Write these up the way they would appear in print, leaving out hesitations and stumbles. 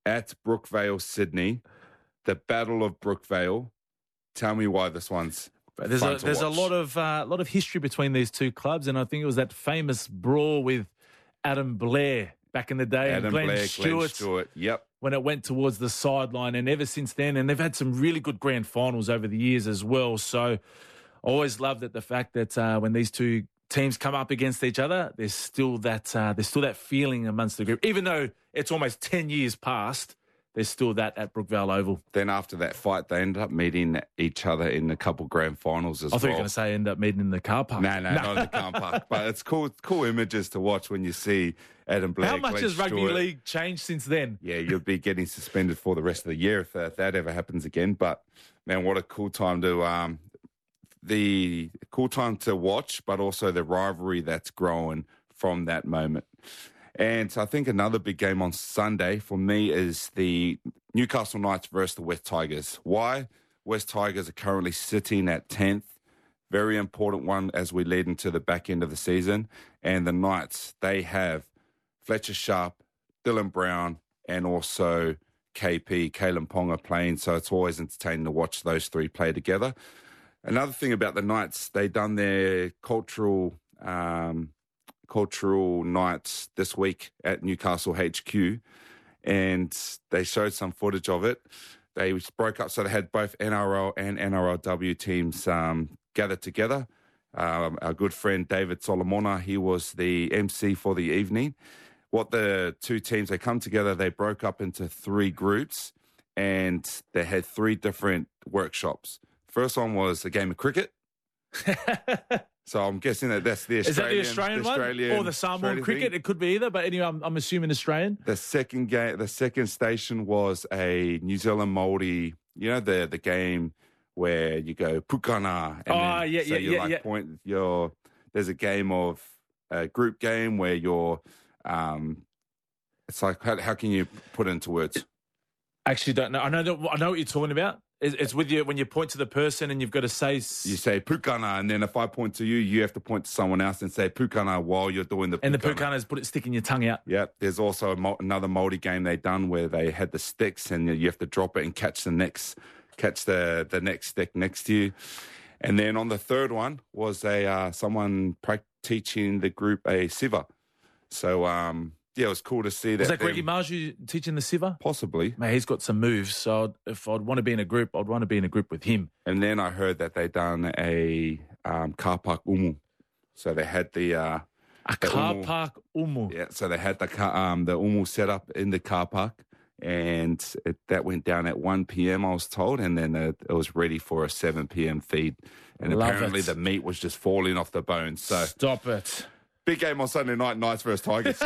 at Brookvale, Sydney. The Battle of Brookvale. Tell me why this one's There's a lot of history between these two clubs, and I think it was that famous brawl with Adam Blair back in the day, and Glenn Stewart. Yep. When it went towards the sideline, and ever since then, and they've had some really good grand finals over the years as well. So I always loved the fact that when these two teams come up against each other, there's still that feeling amongst the group, even though it's almost 10 years past. There's still that at Brookvale Oval. Then after that fight, they ended up meeting each other in a couple grand finals as well. I thought you were going to say end up meeting in the car park. No, not in the car park. But it's cool images to watch when you see Adam Blair. How much has rugby league changed since then? Yeah, you'll be getting suspended for the rest of the year if that ever happens again. But, man, what a cool time to watch, but also the rivalry that's growing from that moment. And I think another big game on Sunday for me is the Newcastle Knights versus the West Tigers. Why? West Tigers are currently sitting at 10th. Very important one as we lead into the back end of the season. And the Knights, they have Fletcher Sharp, Dylan Brown, and also KP, Kalen Ponga playing. So it's always entertaining to watch those three play together. Another thing about the Knights, they done their cultural nights this week at Newcastle HQ, and they showed some footage of it. They broke up, so they had both NRL and NRLW teams gathered together. Our good friend David Solomona, he was the MC for the evening. What the two teams, they come together, they broke up into 3 groups, and they had 3 different workshops. First one was a game of cricket. So I'm guessing that's the Australian. Is that the Australian one? Or the Samoan cricket? It could be either, but anyway, I'm assuming Australian. The second station was a New Zealand Māori, the game where you go pukana. And there's a game of a group game where you're, it's like, how can you put it into words? Actually, don't know. I know what you're talking about. It's with you when you point to the person and you've got to say... You say pukana, and then if I point to you, you have to point to someone else and say pukana while you're doing the pukana. And the pukana is sticking your tongue out. Yeah. There's also another Māori game they done where they had the sticks and you have to drop it and catch the next stick next to you. And then on the third one was someone teaching the group a siva. So... it was cool to see that. Was that Greggy Marju teaching the siva? Possibly. Man, he's got some moves. So if I'd want to be in a group, I'd want to be in a group with him. And then I heard that they done a car park umu. So they had the car park umu. Yeah. So they had the umu set up in the car park, and that went down at 1 p.m. I was told, and then it was ready for a 7 p.m. feed. And apparently the meat was just falling off the bones. So stop it. Big game on Sunday night, Knights versus Tigers.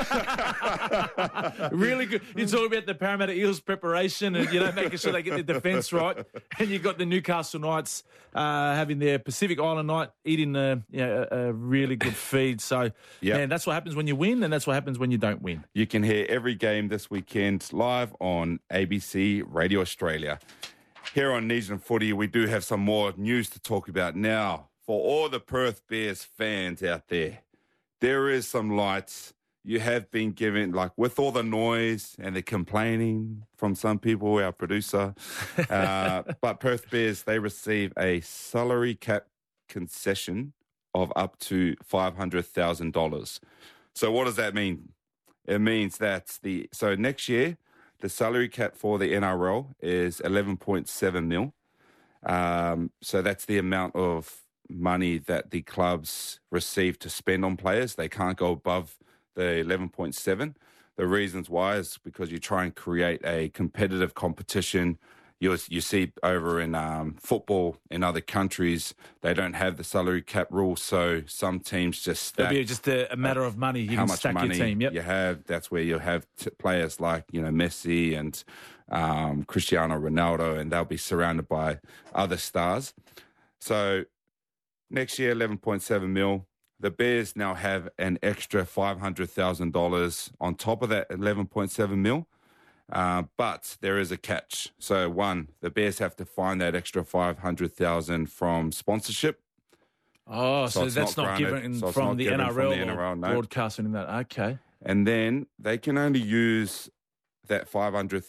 Really good. You talk about the Parramatta Eels preparation and, making sure they get the defence right. And you've got the Newcastle Knights having their Pacific Island night, eating a really good feed. So, man, that's what happens when you win, and that's what happens when you don't win. You can hear every game this weekend live on ABC Radio Australia. Here on Nesian Footy, we do have some more news to talk about now. For all the Perth Bears fans out there, there is some lights. You have been given, with all the noise and the complaining from some people, our producer. But Perth Bears, they receive a salary cap concession of up to $500,000. So what does that mean? It means that so next year, the salary cap for the NRL is 11.7 mil. So that's the amount of money that the clubs receive to spend on players. They can't go above the 11.7. The reasons why is because you try and create a competitive competition. You see over in football in other countries, they don't have the salary cap rule, so some teams just stack. It'll be just a matter of money. You how can much stack money your team. Yep. You have. That's where you have players like Messi and Cristiano Ronaldo, and they'll be surrounded by other stars. So next year, 11.7 mil. The Bears now have an extra $500,000 on top of that 11.7 mil. But there is a catch. So one, the Bears have to find that extra $500,000 from sponsorship. Oh, so that's not given from the NRL no. broadcasting in that. Okay. And then they can only use that $500,000